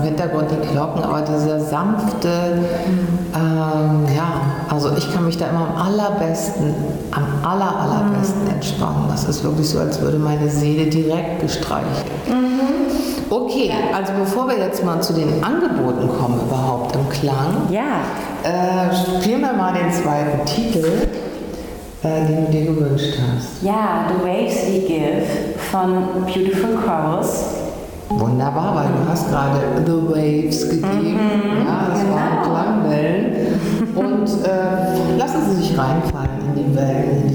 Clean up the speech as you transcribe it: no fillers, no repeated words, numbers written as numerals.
Hintergrund die Glocken, aber dieser sanfte, also ich kann mich da immer am allerbesten entspannen. Das ist wirklich so, als würde meine Seele direkt gestreichelt. Okay, also bevor wir jetzt mal zu den Angeboten kommen überhaupt im Klang, spielen wir mal den zweiten Titel, den du dir gewünscht hast. Ja, The Waves We Give von Beautiful Chorus. Wunderbar, weil du hast gerade The Waves gegeben. Ja, das waren Klangwellen. Und lassen Sie sich reinfallen in die Wellen,